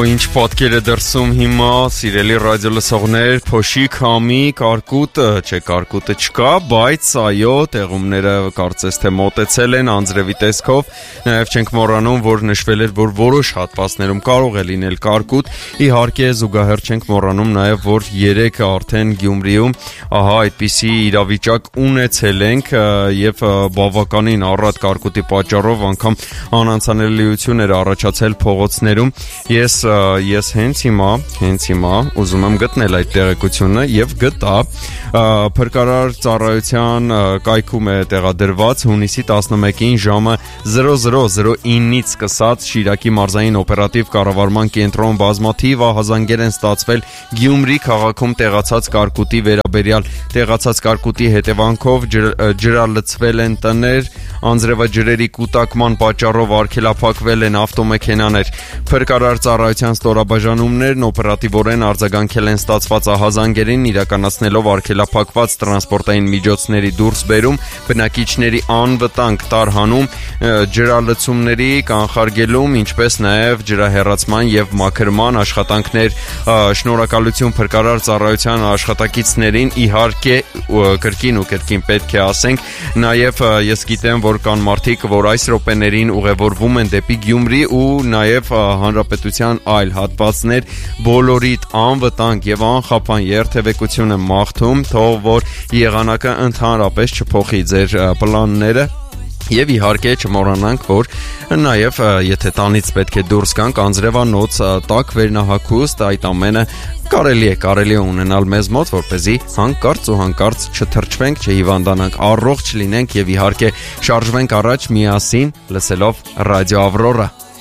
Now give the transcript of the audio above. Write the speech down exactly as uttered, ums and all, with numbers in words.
ինչ պատկեր է դրսում հիմա, սիրելի ռադիո լսողներ, փոշի քամի, կարկուտը, չէ, կարկուտը չկա, բայց այո, տեղումները կարծես թե մոտեցել են անձրևի տեսքով, նաև չենք մոռանում, որ նշվել էր, որ որոշ հատվածներում կարող է լինել կարկուտ, իհարկե զուգահեռ չենք մոռանում նաև, որ երեկ արդեն Գյումրիում, ահա այդպիսի իրավիճակ ունեցել ենք եւ բավականին առատ կարկուտի պատճառով անգամ անանցանելիություն էր առաջացել փողոցներում։ Ես ես հենց հիմա, հենց հիմա ուզում եմ գտնել այդ տեղեկությունը եւ գտա փրկարար ծառայության կայքում է տեղադրված հունիսի տասնմեկին ժամը զրո զրո զրո ինից սկսած Շիրակի մարզային օպերատիվ կառավարման կենտրոն բազմաթիվ ահազանգեր են ստացվել Գյումրի քաղաքում տեղացած կարկուտի վերաբերյալ տեղացած կարկուտի հետևանքով ջրալցվել են տներ, անձրևաջրերի կուտակման պատճառով արգելափակվել են ավտոմեքենաներ։ Փրկարար ծառայության ստորաբաժանումներն օպերատիվորեն արձագանքել են ստացված ահազանգերին, իրականացնելով արգելափակված տրանսպորտային միջոցների դուրսբերում, բնակիչների անվտանգ տարհանում, ջրալցումների կանխարգելում, ինչպես նաև ջրահեռացման եւ մաքրման աշխատանքներ։ Շնորհակալություն Փրկարար ծառայության աշխատակիցներին, իհարկե կրկին ու կրկին պետք է ասենք, նաև ես գիտեմ, որ կան մարդիկ, որ այս րոպեներին ուղևորվում են դեպի Գյումրի ու նաև հանրապետության այլ հատվածներ, բոլորիդ անվտանգ եւ անխափան երթևեկություն եմ մաղթում, թող որ եղանակը ընդհանրապես չփոխի ձեր պլանները։ Եվ իհարկե չմոռանանք, որ նաև եթե տանից պետք է դուրս գանք, անձրևանոց, տաք վերնահագուստ, այդ ամենը կարելի է, կարելի է ունենալ մեզ մոտ, որպեսզի հանկարծ ու հանկարծ չթրջվենք, չհիվանդանանք, առողջ լինենք եւ իհարկե շարժվենք առաջ միասին լսելով Ռադիո Ավրորա։